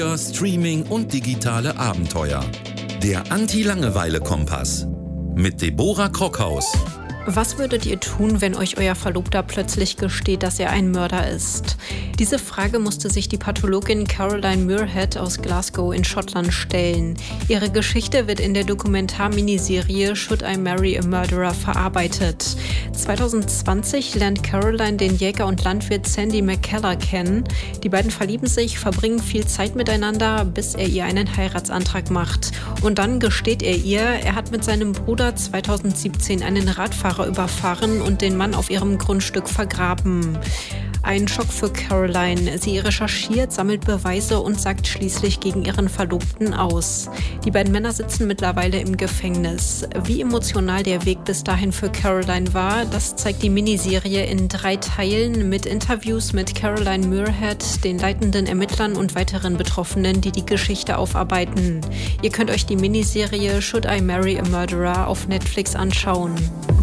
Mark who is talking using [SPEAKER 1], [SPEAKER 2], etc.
[SPEAKER 1] Streaming und digitale Abenteuer. Der Anti-Langeweile-Kompass mit Deborah Krockhaus.
[SPEAKER 2] Was würdet ihr tun, wenn euch euer Verlobter plötzlich gesteht, dass er ein Mörder ist? Diese Frage musste sich die Pathologin Caroline Muirhead aus Glasgow in Schottland stellen. Ihre Geschichte wird in der Dokumentar-Miniserie Should I Marry a Murderer verarbeitet. 2020 lernt Caroline den Jäger und Landwirt Sandy McKellar kennen. Die beiden verlieben sich, verbringen viel Zeit miteinander, bis er ihr einen Heiratsantrag macht. Und dann gesteht er ihr, er hat mit seinem Bruder 2017 einen Radfahrer überfahren und den Mann auf ihrem Grundstück vergraben. Ein Schock für Caroline. Sie recherchiert, sammelt Beweise und sagt schließlich gegen ihren Verlobten aus. Die beiden Männer sitzen mittlerweile im Gefängnis. Wie emotional der Weg bis dahin für Caroline war, das zeigt die Miniserie in 3 Teilen mit Interviews mit Caroline Muirhead, den leitenden Ermittlern und weiteren Betroffenen, die die Geschichte aufarbeiten. Ihr könnt euch die Miniserie Should I Marry a Murderer auf Netflix anschauen.